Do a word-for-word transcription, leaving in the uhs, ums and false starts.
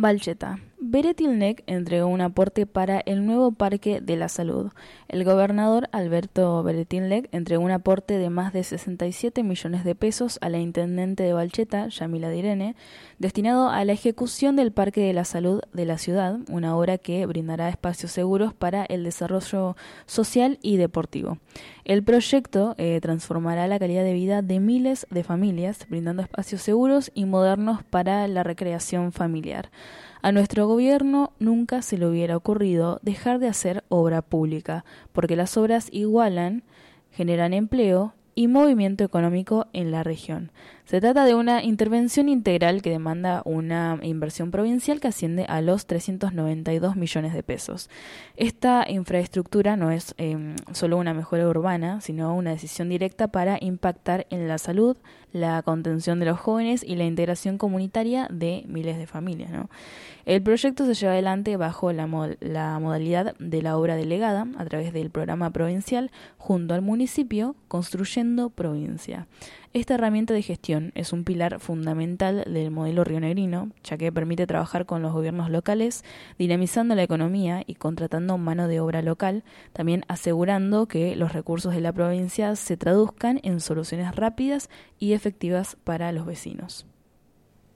Valcheta. Beretilnec entregó un aporte para el nuevo Parque de la Salud. El gobernador Alberto Beretilnec entregó un aporte de más de sesenta y siete millones de pesos a la intendente de Valcheta, Yamila Direne, destinado a la ejecución del Parque de la Salud de la ciudad, una obra que brindará espacios seguros para el desarrollo social y deportivo. El proyecto eh, transformará la calidad de vida de miles de familias, brindando espacios seguros y modernos para la recreación familiar. A nuestro gobierno nunca se le hubiera ocurrido dejar de hacer obra pública, porque las obras igualan, generan empleo y movimiento económico en la región. Se trata de una intervención integral que demanda una inversión provincial que asciende a los trescientos noventa y dos millones de pesos. Esta infraestructura no es eh, solo una mejora urbana, sino una decisión directa para impactar en la salud, la contención de los jóvenes y la integración comunitaria de miles de familias, ¿no? El proyecto se lleva adelante bajo la, mod- la modalidad de la obra delegada a través del programa provincial junto al municipio Construyendo Provincia. Esta herramienta de gestión es un pilar fundamental del modelo rionegrino, ya que permite trabajar con los gobiernos locales, dinamizando la economía y contratando mano de obra local, también asegurando que los recursos de la provincia se traduzcan en soluciones rápidas y efectivas para los vecinos.